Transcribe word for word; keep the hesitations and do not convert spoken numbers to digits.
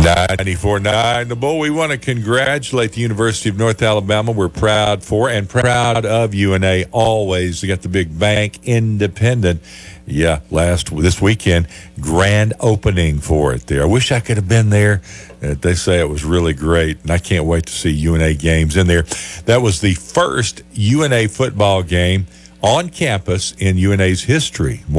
ninety-four point nine The Bull. We want to congratulate the University of North Alabama. We're proud for and proud of U N A always. They got the big bank independent. Yeah, last this weekend, grand opening for it there. I wish I could have been there. Uh, they say it was really great, and I can't wait to see U N A games in there. That was the first U N A football game on campus in U N A's history.